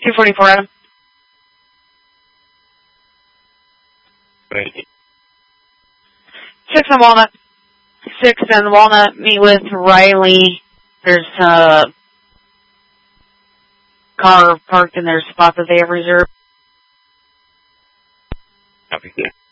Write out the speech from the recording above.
244 Adam. Thank you. 6 on Walnut. 6 and Walnut, meet with Riley. There's a car parked in their spot that they have reserved. Copy.